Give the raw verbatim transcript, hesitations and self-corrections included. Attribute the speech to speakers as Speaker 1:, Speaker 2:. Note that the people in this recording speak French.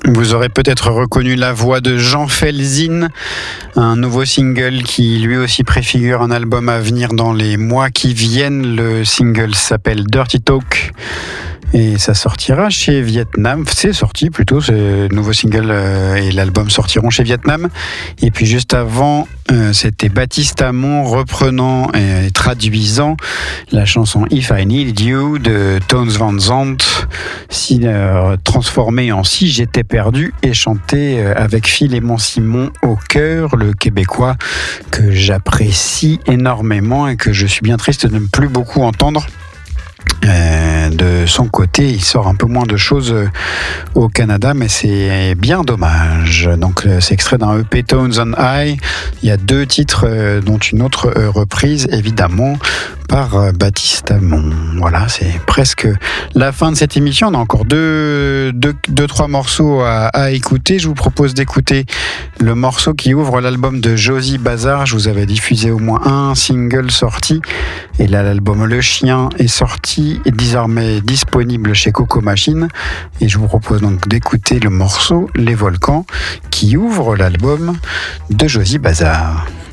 Speaker 1: Vous aurez peut-être reconnu la voix de Jean Felzin, un nouveau single qui lui aussi préfigure un album à venir dans les mois qui viennent. Le single s'appelle Dirty Talk et ça sortira chez Vietnam. C'est sorti plutôt, ce nouveau single euh, et l'album sortiront chez Vietnam. Et puis juste avant, euh, c'était Baptiste Amon reprenant et traduisant la chanson If I Need You de Tones Van Zandt, si, euh, transformée en Si j'étais perdu et chantée euh, avec Philémon Simon au chœur, le Québécois que j'apprécie énormément et que je suis bien triste de ne plus beaucoup entendre. Euh, de son côté, il sort un peu moins de choses euh, au Canada, mais c'est bien dommage. Donc, euh, c'est extrait d'un E P Tones on High. Il y a deux titres, euh, dont une autre euh, reprise, évidemment, par euh, Baptiste Amon. Voilà, c'est presque la fin de cette émission. On a encore deux, deux, deux trois morceaux à, à écouter. Je vous propose d'écouter le morceau qui ouvre l'album de Josie Bazar. Je vous avais diffusé au moins un single sorti. Et là, l'album Le Chien est sorti et désormais disponible chez Coco Machine. Et je vous propose donc d'écouter le morceau Les Volcans qui ouvre l'album de Josie Bazar.